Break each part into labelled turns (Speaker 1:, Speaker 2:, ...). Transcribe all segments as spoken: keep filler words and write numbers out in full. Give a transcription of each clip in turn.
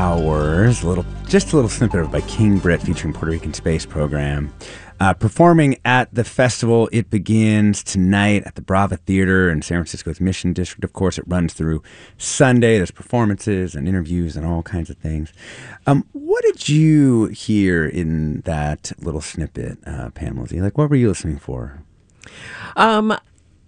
Speaker 1: Hours. A little, just a little snippet of by King Britt featuring Puerto Rican Space Program. Uh, performing at the festival. It begins tonight at the Brava Theater in San Francisco's Mission District. Of course, it runs through Sunday. There's performances and interviews and all kinds of things. Um, what did you hear in that little snippet, uh, Pamela Z? Like, what were you listening for?
Speaker 2: Um,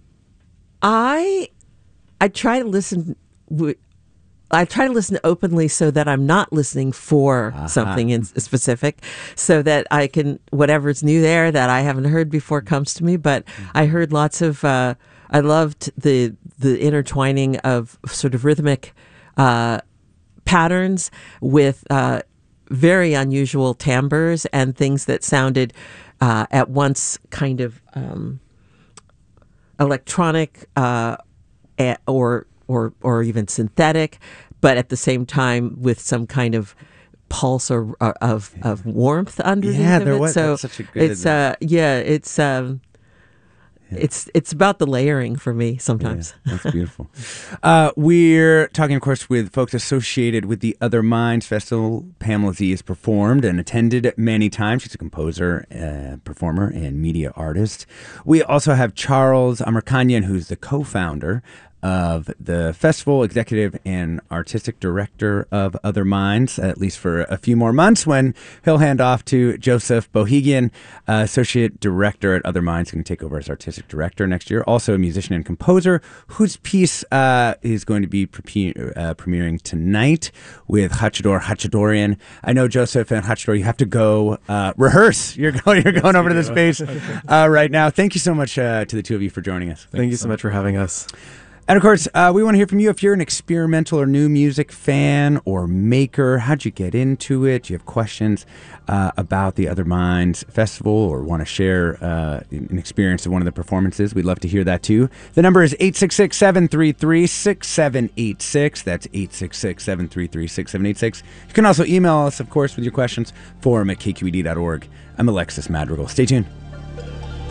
Speaker 2: I I try to listen. W- I try to listen openly so that I'm not listening for uh-huh. something in specific, so that I can, whatever's new there that I haven't heard before comes to me. But mm-hmm. I heard lots of, uh, I loved the the intertwining of sort of rhythmic uh, patterns with uh, very unusual timbres and things that sounded uh, at once kind of um, electronic uh, or or or even synthetic, but at the same time with some kind of pulse or, or of
Speaker 1: yeah.
Speaker 2: of warmth underneath
Speaker 1: yeah,
Speaker 2: of
Speaker 1: there
Speaker 2: it.
Speaker 1: was
Speaker 2: So
Speaker 1: such a good
Speaker 2: it's uh yeah, it's um yeah. it's it's about the layering for me sometimes.
Speaker 1: Yeah, that's beautiful. uh, we're talking, of course, with folks associated with the Other Minds Festival. Pamela Z has performed and attended many times. She's a composer, uh, performer, and media artist. We also have Charles Amirkanyan, who's the co-founder of the festival, executive and artistic director of Other Minds, at least for a few more months, when he'll hand off to Joseph Bohigian, uh, associate director at Other Minds, who can take over as artistic director next year. Also a musician and composer whose piece uh, is going to be pre- uh, premiering tonight with Hachador Hachadorian. I know, Joseph and Hachador, you have to go uh, rehearse. You're going, you're going over to the space uh, right now. Thank you so much uh, to the two of you for joining us.
Speaker 3: Thank you so much for having us.
Speaker 1: And of course, uh, we want to hear from you. If you're an experimental or new music fan or maker, how'd you get into it? Do you have questions uh, about the Other Minds Festival or want to share uh, an experience of one of the performances? We'd love to hear that too. The number is eight six six, seven three three, six seven eight six. That's eight six six, seven three three, six seven eight six. You can also email us, of course, with your questions, forum at k q e d dot org. I'm Alexis Madrigal. Stay tuned.